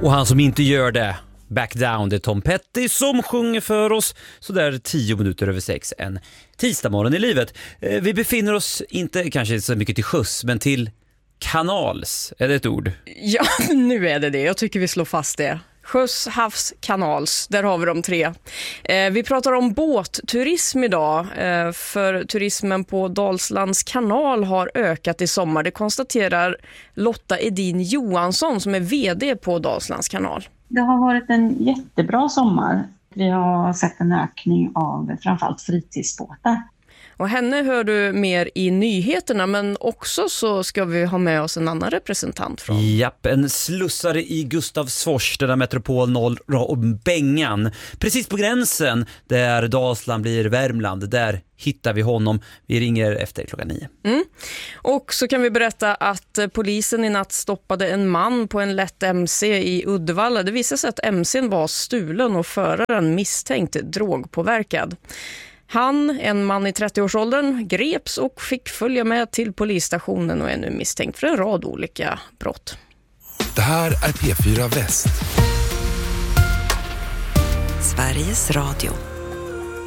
Och han som inte gör det, Back Down, det är Tom Petty som sjunger för oss så där 10 minuter över 6 en tisdagmorgon i livet. Vi befinner oss inte kanske så mycket till sjöss, men till kanals. Är det ett ord? Ja, nu är det. Jag tycker vi slår fast det. Sjöss, havs, kanals, där har vi de 3. Vi pratar om båtturism idag, för turismen på Dalslands kanal har ökat i sommar. Det konstaterar Lotta Edin Johansson som är vd på Dalslands kanal. Det har varit en jättebra sommar. Vi har sett en ökning av framförallt fritidsbåtar. Och henne hör du mer i nyheterna, men också så ska vi ha med oss en annan representant från. Japp, en slussare i Gustavsfors, där Metropol Norra och Bengan. Precis på gränsen där Dalsland blir Värmland, där hittar vi honom. Vi ringer efter 9:00. Och så kan vi berätta att polisen i natt stoppade en man på en lätt MC i Uddevalla. Det visade sig att MC:n var stulen och föraren misstänkt drogpåverkad. Han, en man i 30-årsåldern, greps och fick följa med till polisstationen och är nu misstänkt för en rad olika brott. Det här är P4 Väst. Sveriges Radio.